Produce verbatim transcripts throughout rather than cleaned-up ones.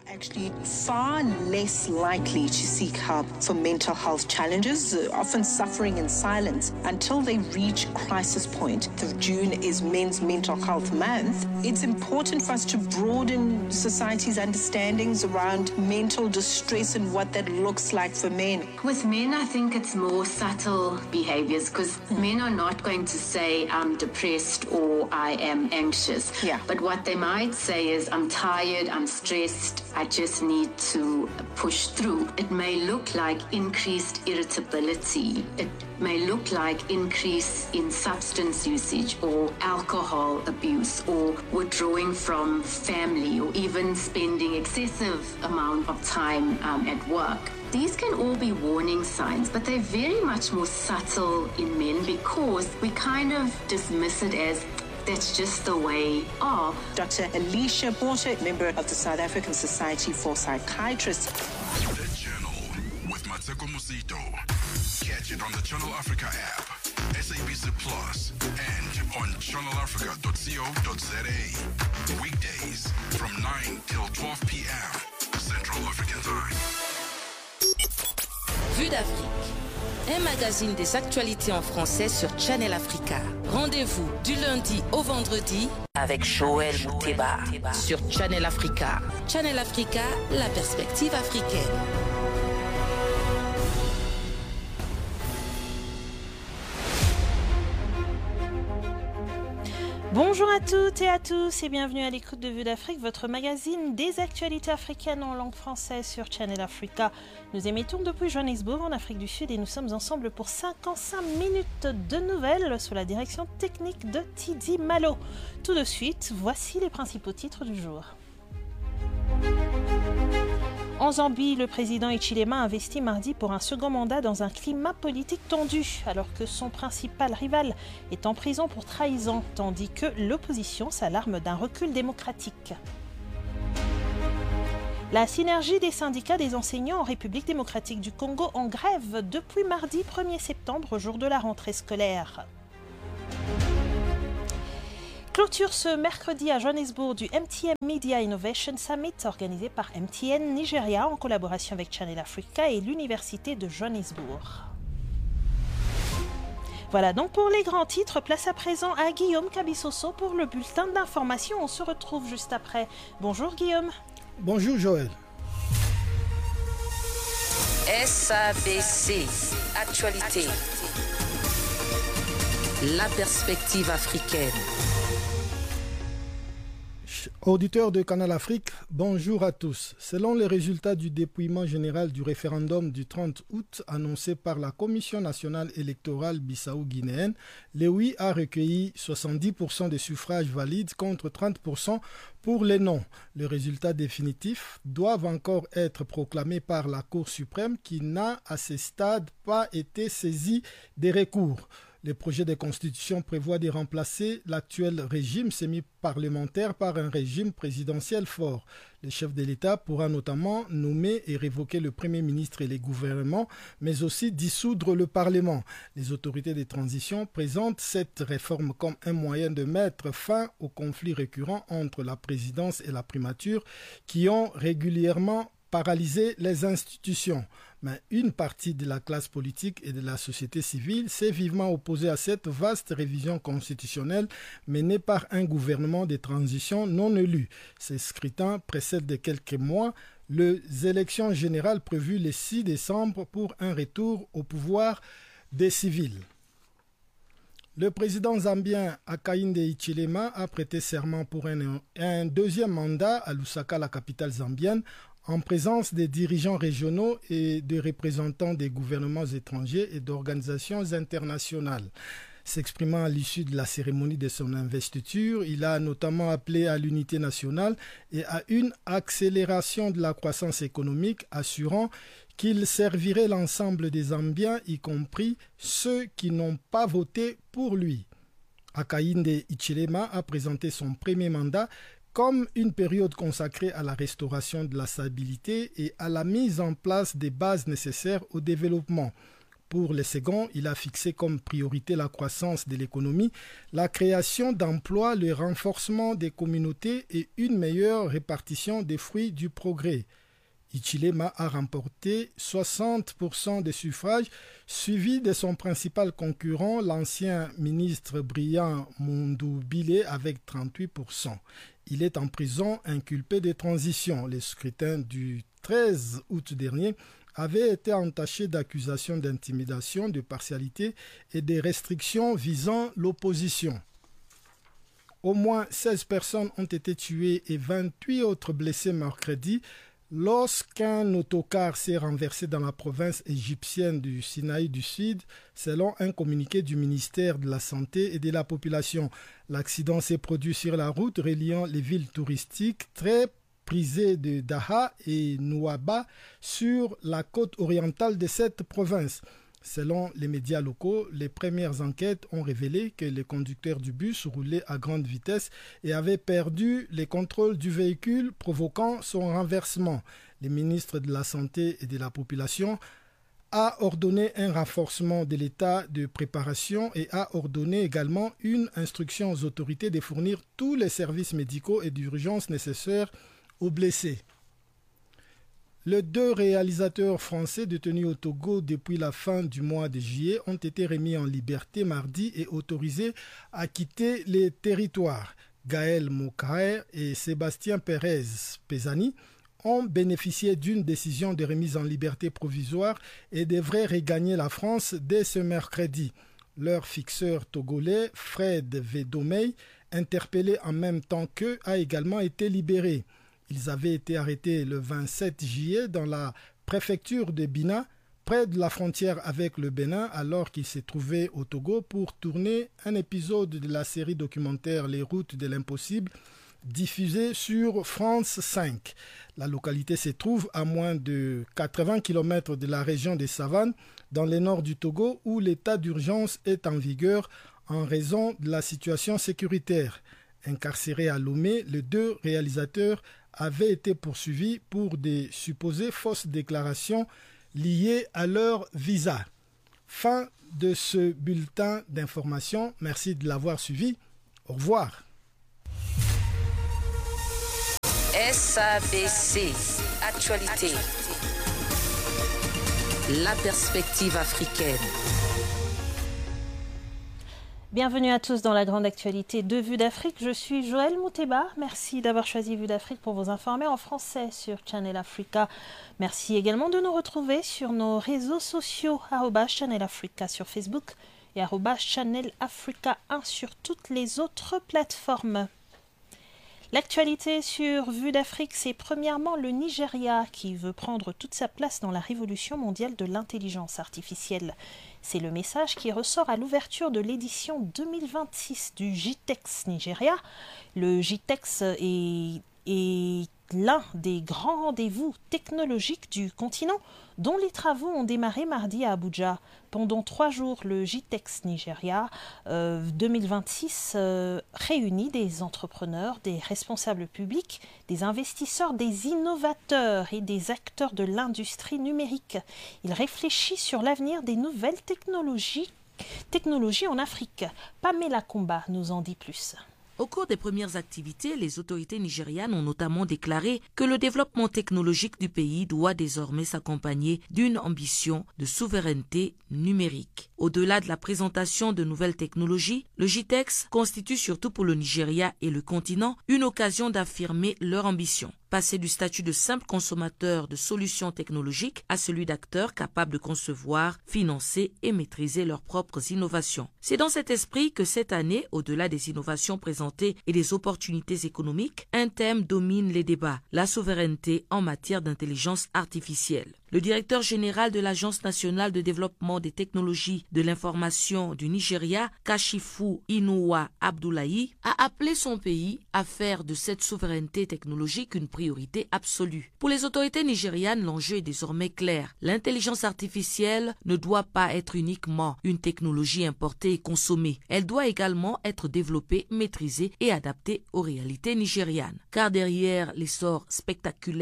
Actually far less likely to seek help for mental health challenges, uh, often suffering in silence until they reach crisis point. The June is Men's Mental Health Month. It's important for us to broaden society's understandings around mental distress and what that looks like for men. With men, I think it's more subtle behaviors because mm. men are not going to say, I'm depressed or I am anxious. Yeah. But what they might say is, I'm tired, I'm stressed, I just need to push through. It may look like increased irritability. It may look like increase in substance usage or alcohol abuse or withdrawing from family or even spending excessive amount of time um, at work. These can all be warning signs, but they're very much more subtle in men because we kind of dismiss it as that's just the way of. Doctor Alicia Porter, member of the South African Society for Psychiatrists. The Journal with Mateko Musito. Catch it on the Channel Africa app, S A B C Plus, and on channel africa dot co dot za. Weekdays from nine till twelve p.m. Central African Time. Vue d'Afrique, un magazine des actualités en français sur Channel Africa. Rendez-vous du lundi au vendredi avec Joël Mouteba sur Channel Africa. Channel Africa, la perspective africaine. Bonjour à toutes et à tous et bienvenue à l'écoute de Vue d'Afrique, votre magazine des actualités africaines en langue française sur Channel Africa. Nous émettons depuis Johannesburg en Afrique du Sud et nous sommes ensemble pour cinquante-cinq minutes de nouvelles sous la direction technique de Tidi Malo. Tout de suite, voici les principaux titres du jour. En Zambie, le président Hichilema investit mardi pour un second mandat dans un climat politique tendu, alors que son principal rival est en prison pour trahison, tandis que l'opposition s'alarme d'un recul démocratique. La synergie des syndicats des enseignants en République démocratique du Congo en grève depuis mardi premier septembre, jour de la rentrée scolaire. Clôture ce mercredi à Johannesburg du M T N Media Innovation Summit organisé par M T N Nigeria en collaboration avec Channel Africa et l'Université de Johannesburg. Voilà donc pour les grands titres. Place à présent à Guillaume Kabissoso pour le bulletin d'information. On se retrouve juste après. Bonjour Guillaume. Bonjour Joël. S A B C, Actualité. La perspective africaine. Auditeurs de Canal Afrique, bonjour à tous. Selon les résultats du dépouillement général du référendum du trente août annoncé par la Commission nationale électorale bissau-guinéenne, le oui a recueilli soixante-dix pour cent des suffrages valides contre trente pour cent pour les non. Les résultats définitifs doivent encore être proclamés par la Cour suprême qui n'a à ce stade pas été saisie des recours. Le projet de constitution prévoit de remplacer l'actuel régime semi-parlementaire par un régime présidentiel fort. Le chef de l'État pourra notamment nommer et révoquer le Premier ministre et les gouvernements, mais aussi dissoudre le Parlement. Les autorités de transition présentent cette réforme comme un moyen de mettre fin aux conflits récurrents entre la présidence et la primature qui ont régulièrement paralysé les institutions. Mais une partie de la classe politique et de la société civile s'est vivement opposée à cette vaste révision constitutionnelle menée par un gouvernement de transition non élu. Ces scrutins précèdent de quelques mois les élections générales prévues le six décembre pour un retour au pouvoir des civils. Le président zambien Hakainde Hichilema a prêté serment pour un, un deuxième mandat à Lusaka, la capitale zambienne, en présence des dirigeants régionaux et des représentants des gouvernements étrangers et d'organisations internationales. S'exprimant à l'issue de la cérémonie de son investiture, il a notamment appelé à l'unité nationale et à une accélération de la croissance économique, assurant qu'il servirait l'ensemble des Zambiens, y compris ceux qui n'ont pas voté pour lui. Hakainde Hichilema a présenté son premier mandat comme une période consacrée à la restauration de la stabilité et à la mise en place des bases nécessaires au développement. Pour les seconds, il a fixé comme priorité la croissance de l'économie, la création d'emplois, le renforcement des communautés et une meilleure répartition des fruits du progrès. Hichilema a remporté soixante pour cent des suffrages, suivi de son principal concurrent, l'ancien ministre Brian Mundubile, avec trente-huit pour cent. Il est en prison inculpé de transition. Le scrutin du treize août dernier avait été entaché d'accusations d'intimidation, de partialité et de restrictions visant l'opposition. Au moins seize personnes ont été tuées et vingt-huit autres blessées mercredi lorsqu'un autocar s'est renversé dans la province égyptienne du Sinaï du Sud, selon un communiqué du ministère de la Santé et de la Population. L'accident s'est produit sur la route reliant les villes touristiques très prisées de Daha et Nouaba sur la côte orientale de cette province. Selon les médias locaux, les premières enquêtes ont révélé que le conducteur du bus roulait à grande vitesse et avait perdu le contrôle du véhicule, provoquant son renversement. Le ministre de la Santé et de la Population a ordonné un renforcement de l'état de préparation et a ordonné également une instruction aux autorités de fournir tous les services médicaux et d'urgence nécessaires aux blessés. Les deux réalisateurs français détenus au Togo depuis la fin du mois de juillet ont été remis en liberté mardi et autorisés à quitter les territoires. Gaël Mokaer et Sébastien Pérez Pesani ont bénéficié d'une décision de remise en liberté provisoire et devraient regagner la France dès ce mercredi. Leur fixeur togolais, Fred Vedomey, interpellé en même temps qu'eux, a également été libéré. Ils avaient été arrêtés le vingt-sept juillet dans la préfecture de Bina, près de la frontière avec le Bénin, alors qu'ils se trouvaient au Togo pour tourner un épisode de la série documentaire Les routes de l'impossible, diffusée sur France cinq. La localité se trouve à moins de quatre-vingts kilomètres de la région des Savanes, dans le nord du Togo, où l'état d'urgence est en vigueur en raison de la situation sécuritaire. Incarcérés à Lomé, les deux réalisateurs avaient été poursuivis pour des supposées fausses déclarations liées à leur visa. Fin de ce bulletin d'information. Merci de l'avoir suivi. Au revoir. S A B C, Actualité. La perspective africaine. Bienvenue à tous dans la grande actualité de Vue d'Afrique. Je suis Joël Mouteba. Merci d'avoir choisi Vue d'Afrique pour vous informer en français sur Channel Africa. Merci également de nous retrouver sur nos réseaux sociaux, arobase Channel Africa sur Facebook et arobase Channel Africa un sur toutes les autres plateformes. L'actualité sur Vue d'Afrique, c'est premièrement le Nigeria qui veut prendre toute sa place dans la révolution mondiale de l'intelligence artificielle. C'est le message qui ressort à l'ouverture de l'édition deux mille vingt-six du GITEX Nigeria. Le GITEX est, est l'un des grands rendez-vous technologiques du continent dont les travaux ont démarré mardi à Abuja. Pendant trois jours, le GITEX Nigeria euh, deux mille vingt-six euh, réunit des entrepreneurs, des responsables publics, des investisseurs, des innovateurs et des acteurs de l'industrie numérique. Il réfléchit sur l'avenir des nouvelles technologies, technologies en Afrique. Pamela Kumba nous en dit plus. Au cours des premières activités, les autorités nigérianes ont notamment déclaré que le développement technologique du pays doit désormais s'accompagner d'une ambition de souveraineté numérique. Au-delà de la présentation de nouvelles technologies, le GITEX constitue surtout pour le Nigeria et le continent une occasion d'affirmer leur ambition. Passer du statut de simple consommateur de solutions technologiques à celui d'acteurs capables de concevoir, financer et maîtriser leurs propres innovations. C'est dans cet esprit que cette année, au-delà des innovations présentées et des opportunités économiques, un thème domine les débats, la souveraineté en matière d'intelligence artificielle. Le directeur général de l'Agence nationale de développement des technologies de l'information du Nigeria, Kashifu Inuwa Abdullahi, a appelé son pays à faire de cette souveraineté technologique une priorité absolue. Pour les autorités nigérianes, l'enjeu est désormais clair. L'intelligence artificielle ne doit pas être uniquement une technologie importée et consommée. Elle doit également être développée, maîtrisée et adaptée aux réalités nigérianes. Car derrière l'essor spectaculaire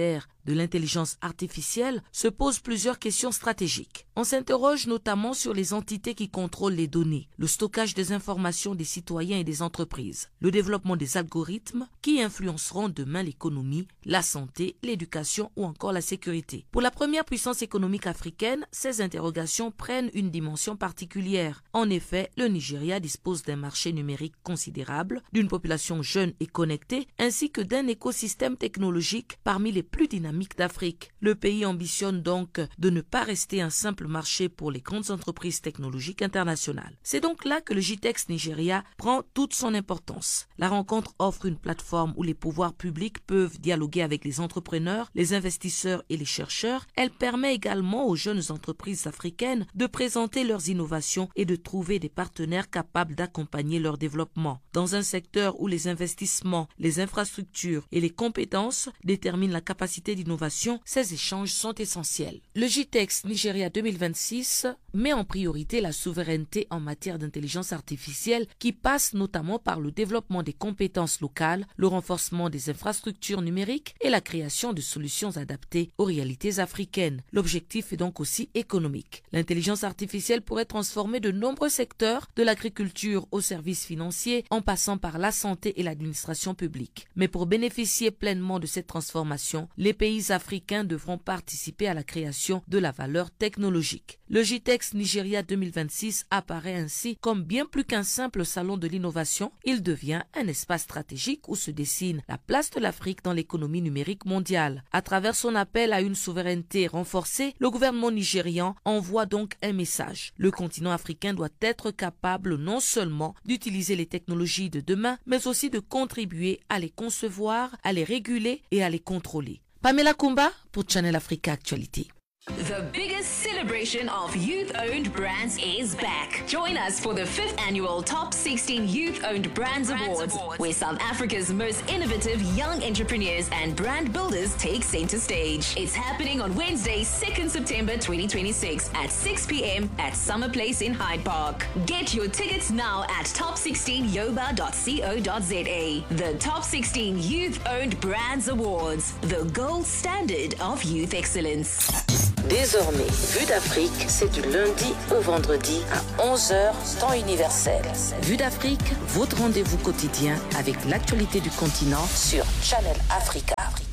de l'intelligence artificielle se posent plusieurs questions stratégiques. On s'interroge notamment sur les entités qui contrôlent les données, le stockage des informations des citoyens et des entreprises, le développement des algorithmes qui influenceront demain l'économie, la santé, l'éducation ou encore la sécurité. Pour la première puissance économique africaine, ces interrogations prennent une dimension particulière. En effet, le Nigeria dispose d'un marché numérique considérable, d'une population jeune et connectée, ainsi que d'un écosystème technologique parmi les plus dynamiques d'Afrique. Le pays ambitionne donc de ne pas rester un simple marché pour les grandes entreprises technologiques internationales. C'est donc là que le GITEX Nigeria prend toute son importance. La rencontre offre une plateforme où les pouvoirs publics peuvent dialoguer avec les entrepreneurs, les investisseurs et les chercheurs. Elle permet également aux jeunes entreprises africaines de présenter leurs innovations et de trouver des partenaires capables d'accompagner leur développement. Dans un secteur où les investissements, les infrastructures et les compétences déterminent la capacité d'innovation, ces échanges sont essentiels. Le GITEX Nigeria deux mille vingt-six met en priorité la souveraineté en matière d'intelligence artificielle qui passe notamment par le développement des compétences locales, le renforcement des infrastructures numériques et la création de solutions adaptées aux réalités africaines. L'objectif est donc aussi économique. L'intelligence artificielle pourrait transformer de nombreux secteurs, de l'agriculture aux services financiers, en passant par la santé et l'administration publique. Mais pour bénéficier pleinement de cette transformation, les pays africains devront participer à la création de la valeur technologique. Le GITEX Nigeria deux mille vingt-six apparaît ainsi comme bien plus qu'un simple salon de l'innovation. Il devient un espace stratégique où se dessine la place de l'Afrique dans l'économie numérique mondiale. À travers son appel à une souveraineté renforcée, le gouvernement nigérian envoie donc un message. Le continent africain doit être capable non seulement d'utiliser les technologies de demain, mais aussi de contribuer à les concevoir, à les réguler et à les contrôler. Pamela Kumba pour Channel Africa Actualité. The biggest celebration of youth-owned brands is back. Join us for the fifth annual Top sixteen Youth-Owned Brands, brands Awards, Awards, where South Africa's most innovative young entrepreneurs and brand builders take center stage. It's happening on Wednesday, second September twenty twenty-six at six p.m. at Summer Place in Hyde Park. Get your tickets now at top sixteen yoba dot co dot za. The Top sixteen Youth-Owned Brands Awards, the gold standard of youth excellence. Désormais, Vue d'Afrique, c'est du lundi au vendredi à onze heures, temps universel. Vue d'Afrique, votre rendez-vous quotidien avec l'actualité du continent sur Channel Africa.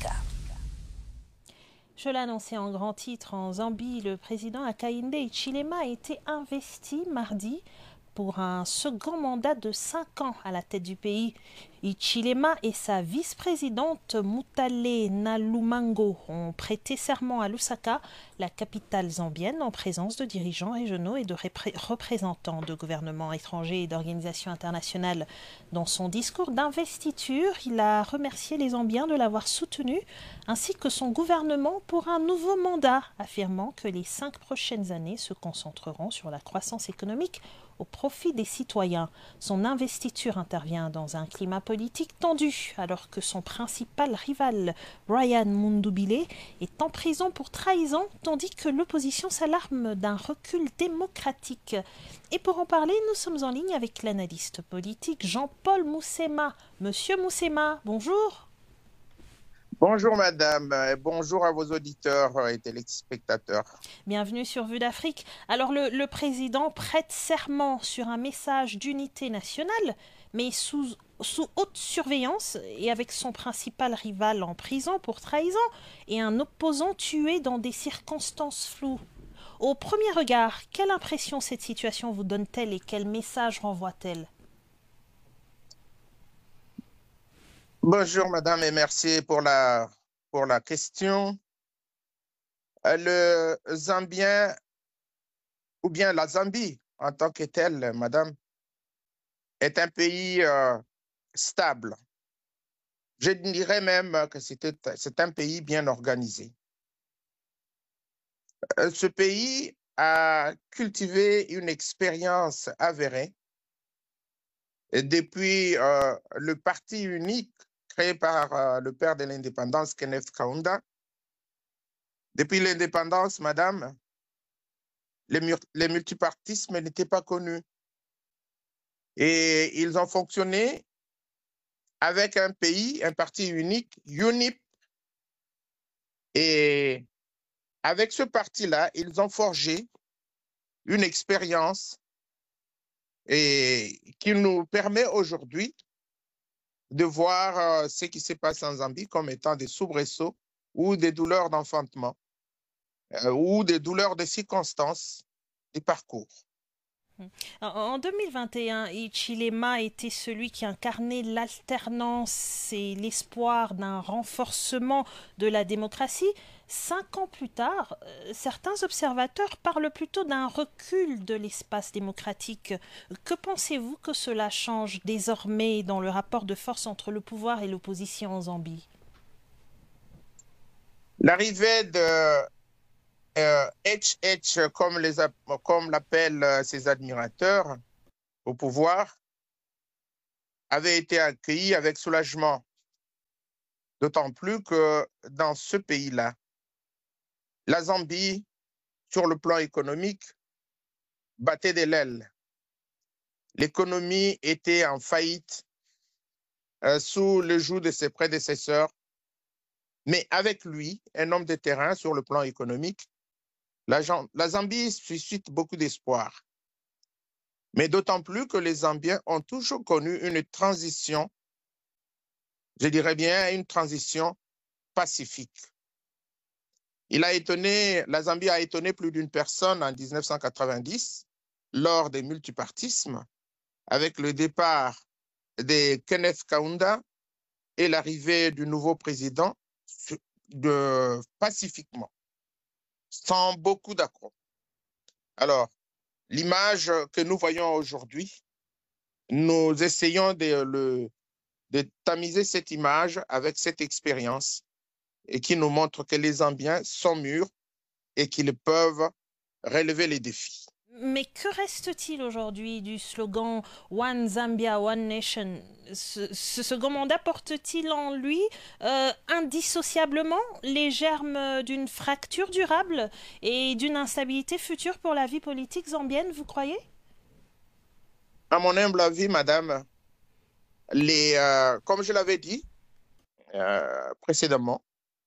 Je l'annonçais en grand titre, en Zambie, le président Hakainde Hichilema a été investi mardi pour un second mandat de cinq ans à la tête du pays. Hichilema et sa vice-présidente Mutale Nalumango ont prêté serment à Lusaka, la capitale zambienne, en présence de dirigeants régionaux et de représentants de gouvernements étrangers et d'organisations internationales. Dans son discours d'investiture, il a remercié les Zambiens de l'avoir soutenu, ainsi que son gouvernement pour un nouveau mandat, affirmant que les cinq prochaines années se concentreront sur la croissance économique au profit des citoyens. Son investiture intervient dans un climat politique tendu, alors que son principal rival, Brian Mundubile, est en prison pour trahison, tandis que l'opposition s'alarme d'un recul démocratique. Et pour en parler, nous sommes en ligne avec l'analyste politique Jean-Paul Moussema. Monsieur Moussema, bonjour. Bonjour madame, et bonjour à vos auditeurs et téléspectateurs. Bienvenue sur Vue d'Afrique. Alors le, le président prête serment sur un message d'unité nationale, mais sous, sous haute surveillance et avec son principal rival en prison pour trahison et un opposant tué dans des circonstances floues. Au premier regard, quelle impression cette situation vous donne-t-elle et quel message renvoie-t-elle ? Bonjour madame et merci pour la, pour la question. Le Zambien, ou bien la Zambie en tant que telle, madame, est un pays euh, stable. Je dirais même que c'est un pays bien organisé. Ce pays a cultivé une expérience avérée depuis euh, le parti unique créé par euh, le père de l'indépendance, Kenneth Kaunda. Depuis l'indépendance, madame, les, les multipartismes n'étaient pas connus. Et ils ont fonctionné avec un pays, un parti unique, U N I P, Et avec ce parti-là, ils ont forgé une expérience et qui nous permet aujourd'hui de voir euh, ce qui se passe en Zambie comme étant des soubresauts ou des douleurs d'enfantement euh, ou des douleurs de circonstances du parcours. En deux mille vingt et un, Hichilema était celui qui incarnait l'alternance et l'espoir d'un renforcement de la démocratie. Cinq ans plus tard, certains observateurs parlent plutôt d'un recul de l'espace démocratique. Que pensez-vous que cela change désormais dans le rapport de force entre le pouvoir et l'opposition en Zambie? L'arrivée de Euh, H H, comme les, comme l'appellent euh, ses admirateurs au pouvoir, avait été accueilli avec soulagement. D'autant plus que dans ce pays-là, la Zambie, sur le plan économique, battait de l'aile. L'économie était en faillite euh, sous le joug de ses prédécesseurs, mais avec lui, un homme de terrain sur le plan économique, La, la Zambie suscite beaucoup d'espoir, mais d'autant plus que les Zambiens ont toujours connu une transition, je dirais bien une transition pacifique. Il a étonné, la Zambie a étonné plus d'une personne en mille neuf cent quatre-vingt-dix lors des multipartismes avec le départ de Kenneth Kaunda et l'arrivée du nouveau président de, pacifiquement, sans beaucoup d'accrocs. Alors, l'image que nous voyons aujourd'hui, nous essayons de, le, de tamiser cette image avec cette expérience et qui nous montre que les Zambiens sont mûrs et qu'ils peuvent relever les défis. Mais que reste-t-il aujourd'hui du slogan « One Zambia, One Nation » Ce, ce second mandat porte-t-il en lui euh, indissociablement les germes d'une fracture durable et d'une instabilité future pour la vie politique zambienne, vous croyez? À mon humble avis, madame, les, euh, comme je l'avais dit euh, précédemment,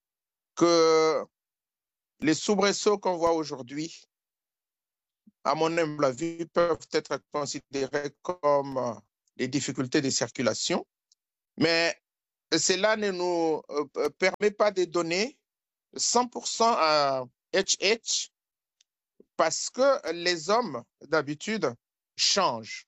que les soubresauts qu'on voit aujourd'hui, à mon humble avis, peuvent être considérés comme des difficultés de circulation, mais cela ne nous permet pas de donner cent pour cent à H H parce que les hommes, d'habitude, changent.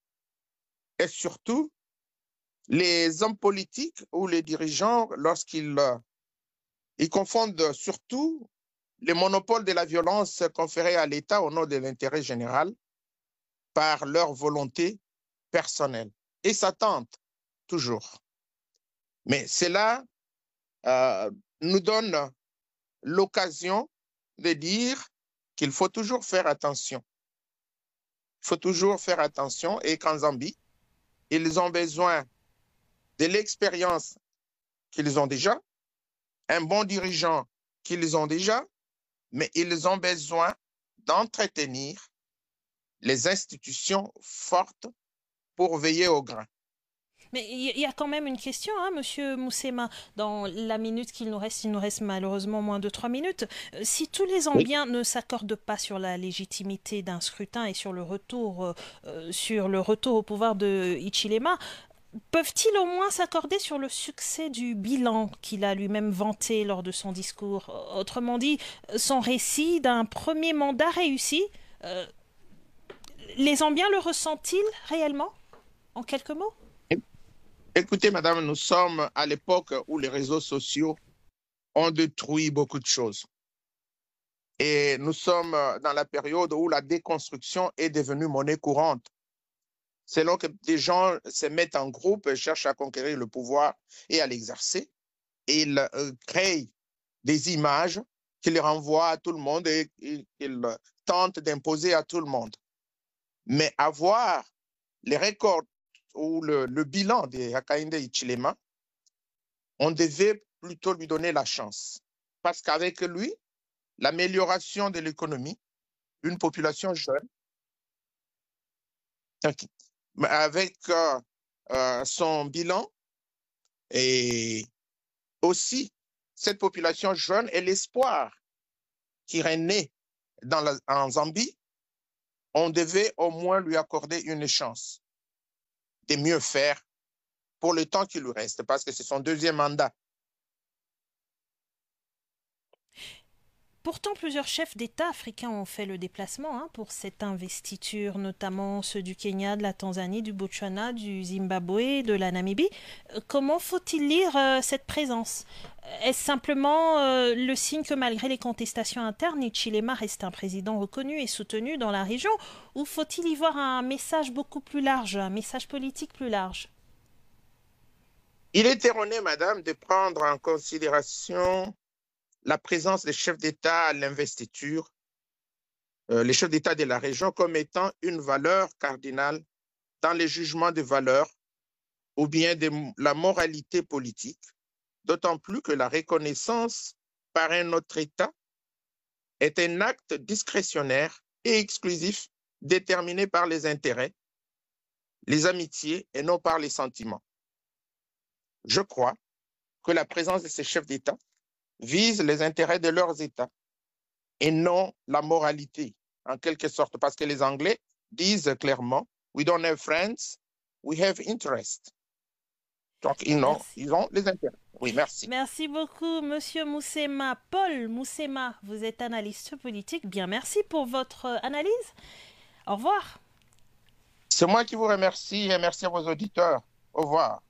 Et surtout, les hommes politiques ou les dirigeants, lorsqu'ils ils confondent surtout le monopole de la violence conférée à l'État au nom de l'intérêt général par leur volonté personnelle. Et ça tente toujours. Mais cela euh, nous donne l'occasion de dire qu'il faut toujours faire attention. Il faut toujours faire attention et qu'en Zambie, ils ont besoin de l'expérience qu'ils ont déjà, un bon dirigeant qu'ils ont déjà, mais ils ont besoin d'entretenir les institutions fortes pour veiller au grain. Mais il y a quand même une question, hein, Monsieur Moussema. Dans la minute qu'il nous reste, il nous reste malheureusement moins de trois minutes. Si tous les Zambiens oui. ne s'accordent pas sur la légitimité d'un scrutin et sur le retour, euh, sur le retour au pouvoir de Hichilema, peuvent-ils au moins s'accorder sur le succès du bilan qu'il a lui-même vanté lors de son discours? Autrement dit, son récit d'un premier mandat réussi, euh, les Zambiens le ressentent-ils réellement? En quelques mots? Écoutez, madame, nous sommes à l'époque où les réseaux sociaux ont détruit beaucoup de choses. Et nous sommes dans la période où la déconstruction est devenue monnaie courante. C'est là que des gens se mettent en groupe et cherchent à conquérir le pouvoir et à l'exercer. Et ils euh, créent des images qu'ils renvoient à tout le monde et qu'ils tentent d'imposer à tout le monde. Mais avoir les records ou le, le bilan de Hakainde Hichilema, on devait plutôt lui donner la chance. Parce qu'avec lui, l'amélioration de l'économie, une population jeune, avec euh, euh, son bilan et aussi cette population jeune et l'espoir qui régnait dans la, en Zambie, on devait au moins lui accorder une chance de mieux faire pour le temps qui lui reste, parce que c'est son deuxième mandat. Pourtant, plusieurs chefs d'État africains ont fait le déplacement hein, pour cette investiture, notamment ceux du Kenya, de la Tanzanie, du Botswana, du Zimbabwe, de la Namibie. Comment faut-il lire euh, cette présence? Est-ce simplement euh, le signe que malgré les contestations internes, Hichilema reste un président reconnu et soutenu dans la région, ou faut-il y voir un message beaucoup plus large, un message politique plus large? Il est erroné, madame, de prendre en considération la présence des chefs d'État à l'investiture, euh, les chefs d'État de la région, comme étant une valeur cardinale dans les jugements de valeur ou bien de la moralité politique, d'autant plus que la reconnaissance par un autre État est un acte discrétionnaire et exclusif déterminé par les intérêts, les amitiés et non par les sentiments. Je crois que la présence de ces chefs d'État vise les intérêts de leurs États et non la moralité, en quelque sorte, parce que les Anglais disent clairement « We don't have friends, we have interest ». Donc, ils ont, ils ont les intérêts. Oui, merci. Merci beaucoup, Monsieur Moussema. Paul Moussema, vous êtes analyste politique. Bien, merci pour votre analyse. Au revoir. C'est moi qui vous remercie et merci à vos auditeurs. Au revoir.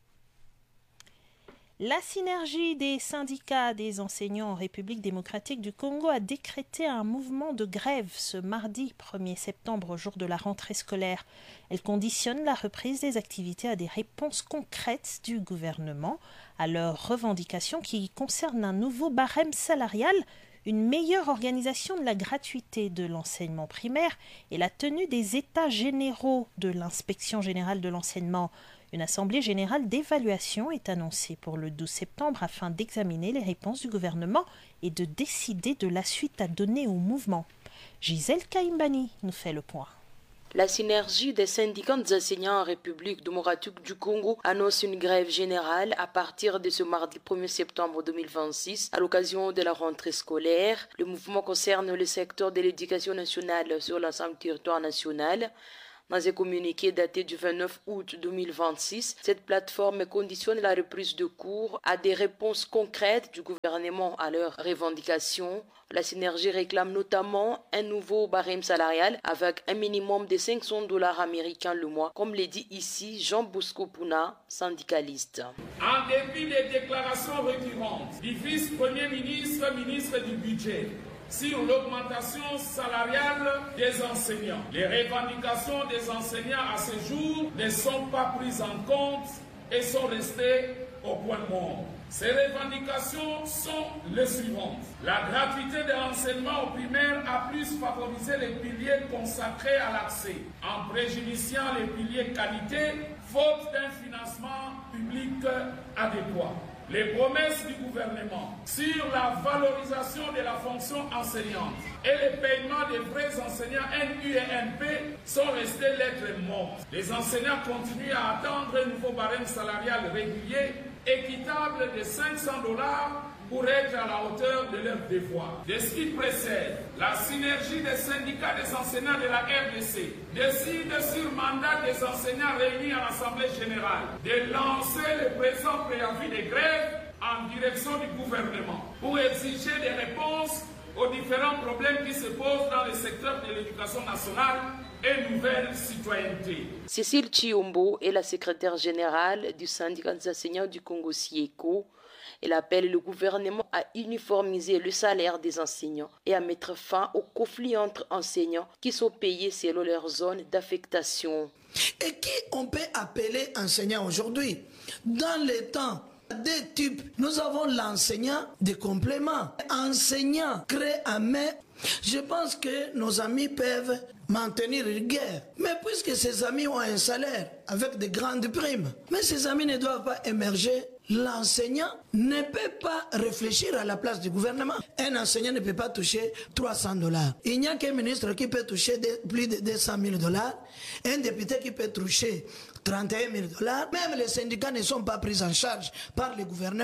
La synergie des syndicats des enseignants en République démocratique du Congo a décrété un mouvement de grève ce mardi premier septembre, jour de la rentrée scolaire. Elle conditionne la reprise des activités à des réponses concrètes du gouvernement à leurs revendications qui concernent un nouveau barème salarial, une meilleure organisation de la gratuité de l'enseignement primaire et la tenue des états généraux de l'inspection générale de l'enseignement. Une assemblée générale d'évaluation est annoncée pour le douze septembre afin d'examiner les réponses du gouvernement et de décider de la suite à donner au mouvement. Gisèle Kaimbani nous fait le point. La synergie des syndicats des enseignants en République démocratique du Congo annonce une grève générale à partir de ce mardi premier septembre deux mille vingt-six à l'occasion de la rentrée scolaire. Le mouvement concerne le secteur de l'éducation nationale sur l'ensemble du territoire national. Dans un communiqué daté du vingt-neuf août deux mille vingt-six, cette plateforme conditionne la reprise de cours à des réponses concrètes du gouvernement à leurs revendications. La synergie réclame notamment un nouveau barème salarial avec un minimum de cinq cents dollars américains le mois, comme le dit ici Jean Bosco Puna, syndicaliste. En dépit des déclarations récurrentes du vice-premier ministre, ministre du budget, sur l'augmentation salariale des enseignants. Les revendications des enseignants à ce jour ne sont pas prises en compte et sont restées au point mort. Ces revendications sont les suivantes. La gratuité de l'enseignement au primaire a plus favorisé les piliers consacrés à l'accès, en préjudiciant les piliers qualité, faute d'un financement public adéquat. Les promesses du gouvernement sur la valorisation de la fonction enseignante et le paiement des vrais enseignants N U et N P sont restés lettres mortes. Les enseignants continuent à attendre un nouveau barème salarial régulier équitable de cinq cents dollars pour être à la hauteur de leurs devoirs. De ce qui précède, la synergie des syndicats des enseignants de la R D C décide sur mandat des enseignants réunis en Assemblée générale de lancer le présent préavis de grève en direction du gouvernement pour exiger des réponses aux différents problèmes qui se posent dans le secteur de l'éducation nationale et nouvelle citoyenneté. Cécile Chiombo est la secrétaire générale du syndicat des enseignants du Congo SIECO. Elle appelle le gouvernement à uniformiser le salaire des enseignants et à mettre fin aux conflits entre enseignants qui sont payés selon leur zone d'affectation. Et qui on peut appeler enseignant aujourd'hui? Dans les temps des types, nous avons l'enseignant de complément. Enseignant créé à main. Je pense que nos amis peuvent maintenir une guerre. Mais puisque ces amis ont un salaire avec de grandes primes, mais ces amis ne doivent pas émerger. L'enseignant ne peut pas réfléchir à la place du gouvernement. Un enseignant ne peut pas toucher trois cents dollars. Il n'y a qu'un ministre qui peut toucher de, plus de deux cent mille dollars. Un député qui peut toucher trente et un mille dollars. Même les syndicats ne sont pas pris en charge par le gouvernement.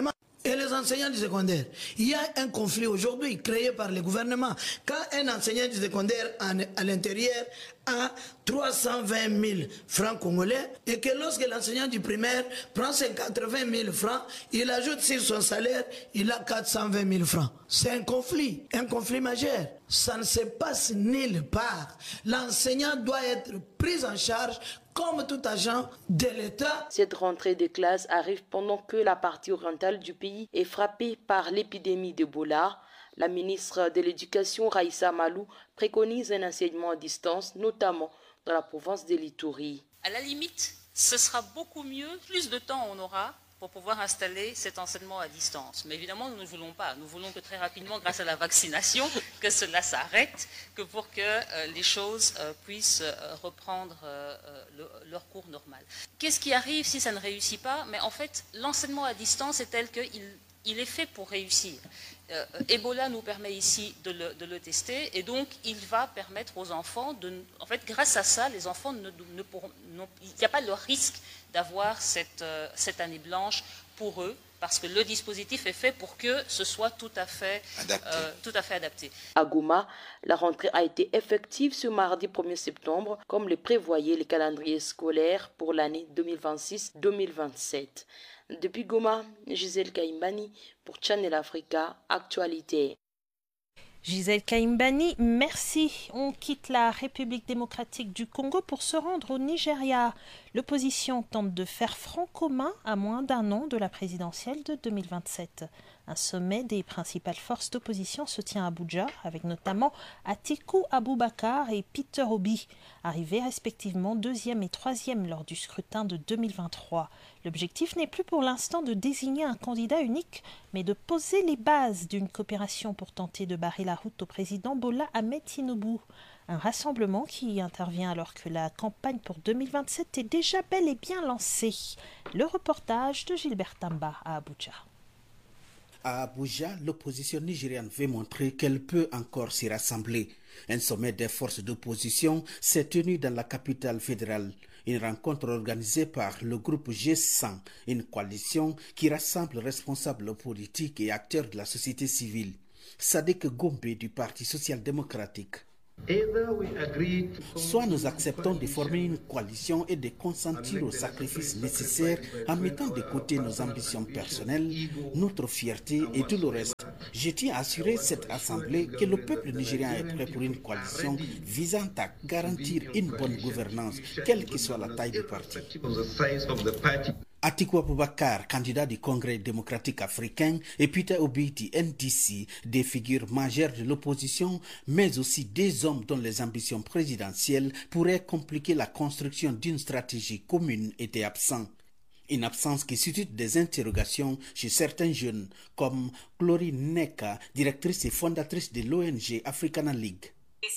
et les enseignants du secondaire. Il y a un conflit aujourd'hui créé par le gouvernement. Quand un enseignant du secondaire en, à l'intérieur a trois cent vingt mille francs congolais et que lorsque l'enseignant du primaire prend ses quatre-vingt mille francs, il ajoute sur son salaire, il a quatre cent vingt mille francs. C'est un conflit, un conflit majeur. Ça ne se passe nulle part. L'enseignant doit être pris en charge comme tout agent de l'État. Cette rentrée de classe arrive pendant que la partie orientale du pays est frappée par l'épidémie d'Ebola. La ministre de l'Éducation, Raissa Malou, préconise un enseignement à distance, notamment dans la province de l'Ituri. À la limite, ce sera beaucoup mieux, plus de temps on aura pour pouvoir installer cet enseignement à distance. Mais évidemment, nous ne voulons pas. Nous voulons que très rapidement, grâce à la vaccination, que cela s'arrête, que pour que euh, les choses euh, puissent euh, reprendre euh, le, leur cours normal. Qu'est-ce qui arrive si ça ne réussit pas? Mais en fait, l'enseignement à distance est tel qu'il il est fait pour réussir. Euh, Ebola nous permet ici de le, de le tester et donc il va permettre aux enfants, de, en fait grâce à ça, les enfants ne, ne pourront, non, il n'y a pas le risque d'avoir cette, euh, cette année blanche pour eux parce que le dispositif est fait pour que ce soit tout à fait adapté. Euh, tout à fait adapté. À Goma, la rentrée a été effective ce mardi premier septembre comme le prévoyait le calendrier scolaire pour l'année deux mille vingt-six deux mille vingt-sept. Depuis Goma, Gisèle Kaimbani pour Channel Africa, Actualité. Gisèle Kaimbani, merci. On quitte la République démocratique du Congo pour se rendre au Nigeria. L'opposition tente de faire front commun à moins d'un an de la présidentielle de deux mille vingt-sept. Un sommet des principales forces d'opposition se tient à Abuja, avec notamment Atiku Abubakar et Peter Obi, arrivés respectivement deuxième et troisième lors du scrutin de deux mille vingt-trois. L'objectif n'est plus pour l'instant de désigner un candidat unique, mais de poser les bases d'une coopération pour tenter de barrer la route au président Bola Ahmed Tinubu. Un rassemblement qui intervient alors que la campagne pour deux mille vingt-sept est déjà bel et bien lancée. Le reportage de Gilbert Tamba à Abuja. À Abuja, l'opposition nigériane veut montrer qu'elle peut encore s'y rassembler. Un sommet des forces d'opposition s'est tenu dans la capitale fédérale. Une rencontre organisée par le groupe G cent, une coalition qui rassemble responsables politiques et acteurs de la société civile. Sadek Gombe du Parti social-démocratique. Soit nous acceptons de former une coalition et de consentir aux sacrifices nécessaires en mettant de côté nos ambitions personnelles, notre fierté et tout le reste. Je tiens à assurer cette assemblée que le peuple nigérien est prêt pour une coalition visant à garantir une bonne gouvernance, quelle que soit la taille du parti. Atiku Abubakar, candidat du Congrès démocratique africain, et Peter Obi du N D C, des figures majeures de l'opposition, mais aussi des hommes dont les ambitions présidentielles pourraient compliquer la construction d'une stratégie commune, étaient absents. Une absence qui suscite des interrogations chez certains jeunes, comme Chloé Neka, directrice et fondatrice de l'O N G Africana League.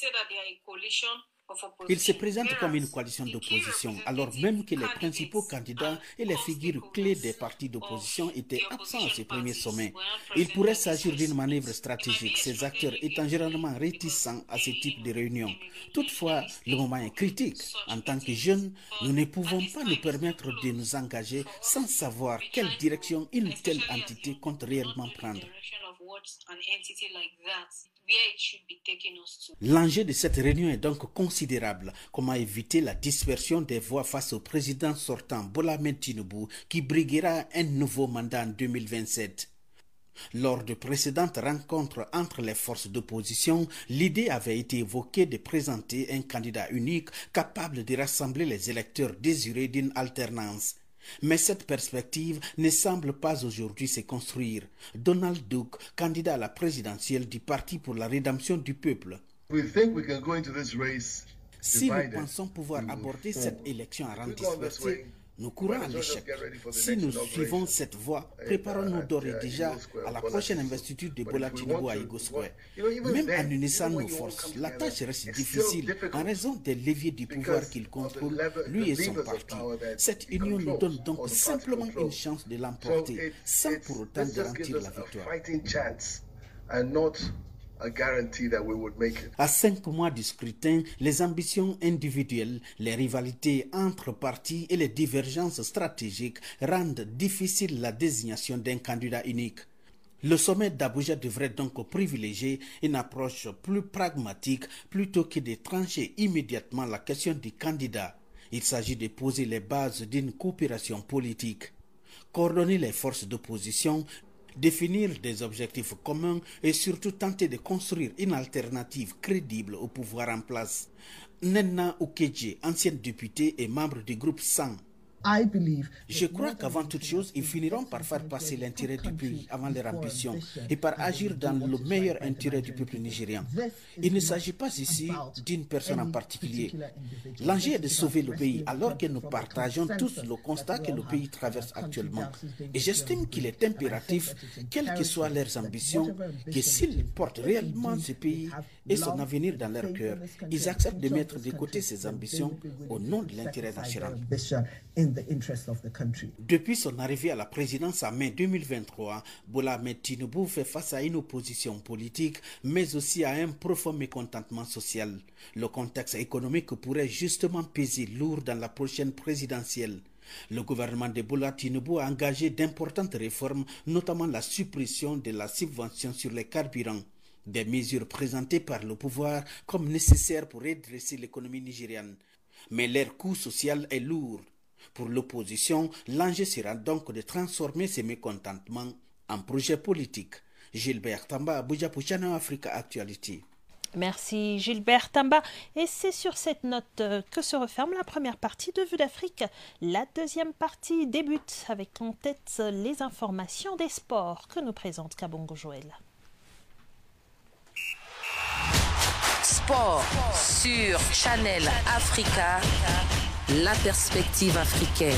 Il se présente comme une coalition d'opposition, alors même que les principaux candidats et les figures clés des partis d'opposition étaient absents à ce premier sommet. Il pourrait s'agir d'une manœuvre stratégique, ces acteurs étant généralement réticents à ce type de réunion. Toutefois, le moment est critique. En tant que jeunes, nous ne pouvons pas nous permettre de nous engager sans savoir quelle direction une telle entité compte réellement prendre. L'enjeu de cette réunion est donc considérable. Comment éviter la dispersion des voix face au président sortant Bola Ahmed Tinubu qui briguera un nouveau mandat en deux mille vingt-sept. Lors de précédentes rencontres entre les forces d'opposition, l'idée avait été évoquée de présenter un candidat unique capable de rassembler les électeurs désirés d'une alternance. Mais cette perspective ne semble pas aujourd'hui se construire. Donald Duke, candidat à la présidentielle du Parti pour la rédemption du peuple. Si nous pensons pouvoir aborder cette élection à rang dispersé, nous courons à l'échec. Si nous suivons cette voie, préparons-nous d'ores et déjà à la prochaine investiture de Bola Tinubu à Igbo Square. Même en unissant nos forces, la tâche reste difficile en raison des leviers du pouvoir qu'il contrôle, lui et son parti. Cette union nous donne donc simplement une chance de l'emporter, sans pour autant garantir la victoire. À cinq mois du scrutin, les ambitions individuelles, les rivalités entre partis et les divergences stratégiques rendent difficile la désignation d'un candidat unique. Le sommet d'Abuja devrait donc privilégier une approche plus pragmatique plutôt que de trancher immédiatement la question du candidat. Il s'agit de poser les bases d'une coopération politique, coordonner les forces d'opposition, définir des objectifs communs et surtout tenter de construire une alternative crédible au pouvoir en place. Nenna Okeje, ancienne députée et membre du groupe S A N. Je crois qu'avant toute chose, ils finiront par faire passer l'intérêt du pays avant leur ambition et par agir dans le meilleur intérêt du peuple nigérian. Il ne s'agit pas ici d'une personne en particulier. L'enjeu est de sauver le pays alors que nous partageons tous le constat que le pays traverse actuellement. Et j'estime qu'il est impératif, quelles que soient leurs ambitions, que s'ils portent réellement ce pays et son avenir dans leur cœur, ils acceptent de mettre de côté ces ambitions au nom de l'intérêt national. Depuis son arrivée à la présidence en mai deux mille vingt-trois, Bola Ahmed Tinubu fait face à une opposition politique, mais aussi à un profond mécontentement social. Le contexte économique pourrait justement peser lourd dans la prochaine présidentielle. Le gouvernement de Bola Tinubu a engagé d'importantes réformes, notamment la suppression de la subvention sur les carburants. Des mesures présentées par le pouvoir comme nécessaires pour redresser l'économie nigériane. Mais leur coût social est lourd. Pour l'opposition, l'enjeu sera donc de transformer ces mécontentements en projet politique. Gilbert Tamba, Abuja pour Channel Africa Actuality. Merci Gilbert Tamba. Et c'est sur cette note que se referme la première partie de Vue d'Afrique. La deuxième partie débute avec en tête les informations des sports que nous présente Kabongo Joël. Sport sur Channel Africa, la perspective africaine.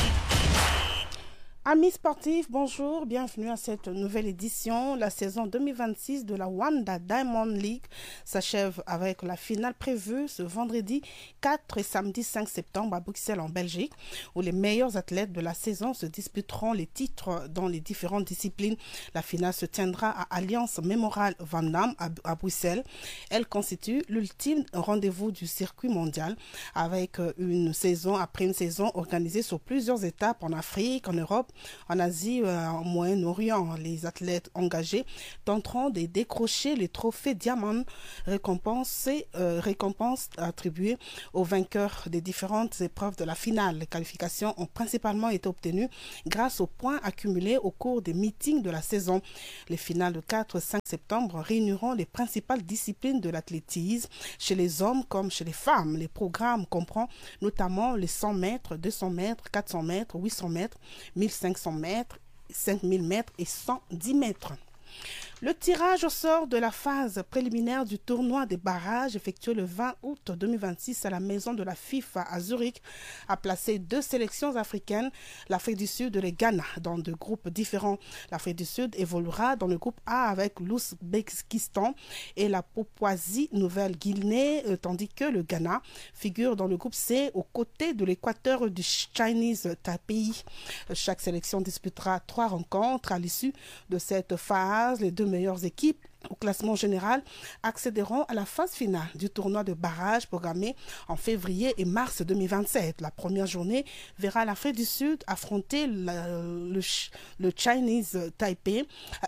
Amis sportifs, bonjour, bienvenue à cette nouvelle édition. La saison deux mille vingt-six de la Wanda Diamond League s'achève avec la finale prévue ce vendredi quatre et samedi cinq septembre à Bruxelles en Belgique, où les meilleurs athlètes de la saison se disputeront les titres dans les différentes disciplines. La finale se tiendra à Alliance Memorial Van Damme à, à Bruxelles. Elle constitue l'ultime rendez-vous du circuit mondial avec une saison après une saison organisée sur plusieurs étapes en Afrique, en Europe, en Asie, euh, en Moyen-Orient. Les athlètes engagés tenteront de décrocher les trophées Diamond, récompenses, euh, récompenses attribuées aux vainqueurs des différentes épreuves de la finale. Les qualifications ont principalement été obtenues grâce aux points accumulés au cours des meetings de la saison. Les finales de quatre et cinq septembre réuniront les principales disciplines de l'athlétisme chez les hommes comme chez les femmes. Les programmes comprennent notamment les cent mètres, deux cents mètres, quatre cents mètres, huit cents mètres, mille cinq cents mètres, cinq mille mètres et cent dix mètres. Le tirage au sort de la phase préliminaire du tournoi des barrages effectué le vingt août deux mille vingt-six à la maison de la FIFA à Zurich a placé deux sélections africaines, l'Afrique du Sud et le Ghana, dans deux groupes différents. L'Afrique du Sud évoluera dans le groupe A avec l'Ouzbékistan et la Papouasie-Nouvelle-Guinée, tandis que le Ghana figure dans le groupe C aux côtés de l'Équateur du Chinese Taipei. Chaque sélection disputera trois rencontres. À l'issue de cette phase, les deux meilleures équipes au classement général accéderont à la phase finale du tournoi de barrage programmé en février et mars deux mille vingt-sept. La première journée verra l'Afrique du Sud affronter le, le, le Chinese Taipei,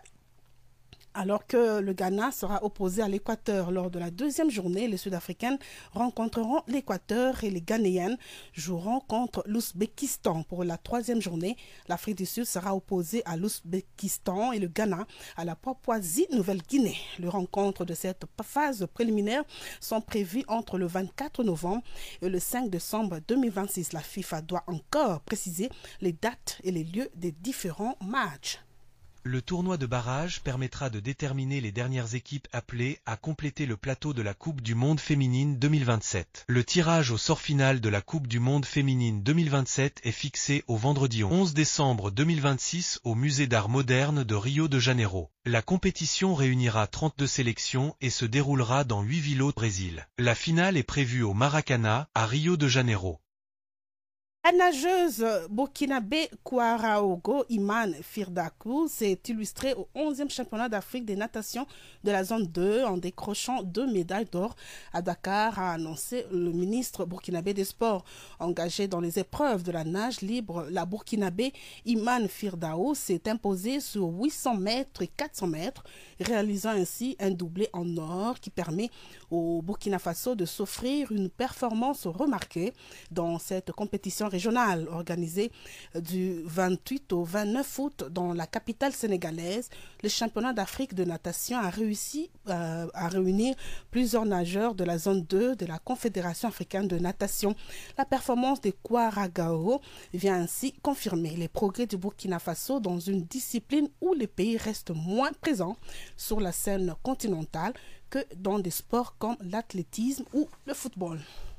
alors que le Ghana sera opposé à l'Équateur. Lors de la deuxième journée, les Sud-Africaines rencontreront l'Équateur et les Ghanéennes joueront contre l'Ouzbékistan. Pour la troisième journée, l'Afrique du Sud sera opposée à l'Ouzbékistan et le Ghana à la Papouasie-Nouvelle-Guinée. Les rencontres de cette phase préliminaire sont prévues entre le vingt-quatre novembre et le cinq décembre deux mille vingt-six. La FIFA doit encore préciser les dates et les lieux des différents matchs. Le tournoi de barrage permettra de déterminer les dernières équipes appelées à compléter le plateau de la Coupe du Monde féminine deux mille vingt-sept. Le tirage au sort final de la Coupe du Monde féminine deux mille vingt-sept est fixé au vendredi onze décembre deux mille vingt-six au Musée d'Art Moderne de Rio de Janeiro. La compétition réunira trente-deux sélections et se déroulera dans huit villes au Brésil. La finale est prévue au Maracanã, à Rio de Janeiro. La nageuse burkinabé Kouaraogo Iman Firdakou s'est illustrée au onzième championnat d'Afrique des natations de la zone deux en décrochant deux médailles d'or à Dakar, a annoncé le ministre burkinabé des Sports. Engagée dans les épreuves de la nage libre, la burkinabé Iman Firdaou s'est imposée sur huit cents mètres et quatre cents mètres, réalisant ainsi un doublé en or qui permet au Burkina Faso de s'offrir une performance remarquée dans cette compétition régionale organisée du vingt-huit au vingt-neuf août dans la capitale sénégalaise. Le championnat d'Afrique de natation a réussi euh, à réunir plusieurs nageurs de la zone deux de la Confédération africaine de natation. La performance de Kouaragao vient ainsi confirmer les progrès du Burkina Faso dans une discipline où les pays restent moins présents sur la scène continentale que dans des sports comme l'athlétisme ou le football.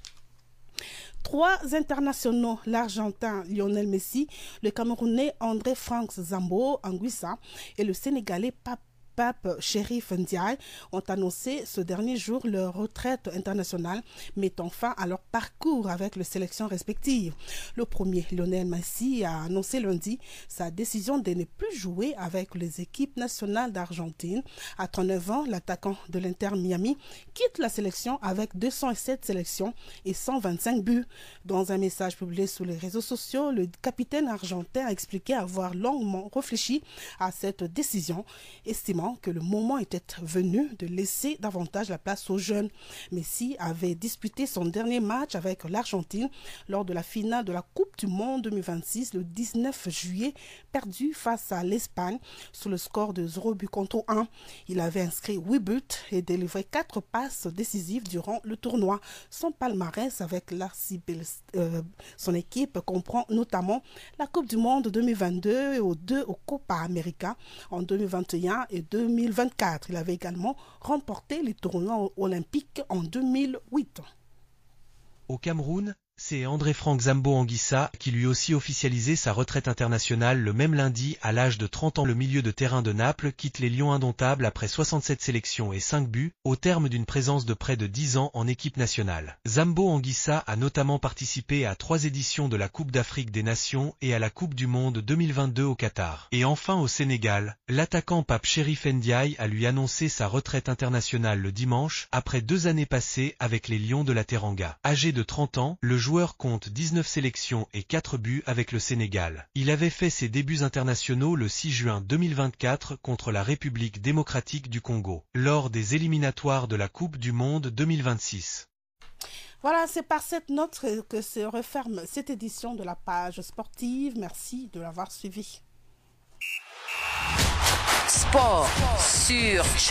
Trois internationaux, l'Argentin Lionel Messi, le Camerounais André Franck Zambo Anguissa et le Sénégalais Pape Pape Chérif Ndiaye ont annoncé ce dernier jour leur retraite internationale, mettant fin à leur parcours avec les sélections respectives. Le premier, Lionel Messi, a annoncé lundi sa décision de ne plus jouer avec les équipes nationales d'Argentine. À trente-neuf ans, l'attaquant de l'Inter Miami quitte la sélection avec deux cent sept sélections et cent vingt-cinq buts. Dans un message publié sur les réseaux sociaux, le capitaine argentin a expliqué avoir longuement réfléchi à cette décision, estimant que le moment était venu de laisser davantage la place aux jeunes. Messi avait disputé son dernier match avec l'Argentine lors de la finale de la Coupe du Monde deux mille vingt-six le dix-neuf juillet, perdu face à l'Espagne sur le score de zéro but contre un. Il avait inscrit huit buts et délivré quatre passes décisives durant le tournoi. Son palmarès avec l'Arcibel, euh, son équipe comprend notamment la Coupe du Monde deux mille vingt-deux et aux deux au Copa América en deux mille vingt et un et deux mille vingt-quatre. Il avait également remporté les tournois olympiques en deux mille huit. Au Cameroun, c'est André Franck Zambo Anguissa qui lui aussi officialisé sa retraite internationale le même lundi à l'âge de trente ans. Le milieu de terrain de Naples quitte les Lions indomptables après soixante-sept sélections et cinq buts, au terme d'une présence de près de dix ans en équipe nationale. Zambo Anguissa a notamment participé à trois éditions de la Coupe d'Afrique des Nations et à la Coupe du Monde deux mille vingt-deux au Qatar. Et enfin au Sénégal, l'attaquant Pape Chérif Ndiaye a lui annoncé sa retraite internationale le dimanche, après deux années passées avec les Lions de la Teranga. Âgé de trente ans, le joueur compte dix-neuf sélections et quatre buts avec le Sénégal. Il avait fait ses débuts internationaux le six juin deux mille vingt-quatre contre la République démocratique du Congo, lors des éliminatoires de la Coupe du Monde deux mille vingt-six. Voilà, c'est par cette note que se referme cette édition de la page sportive. Merci de l'avoir suivi. Sport sur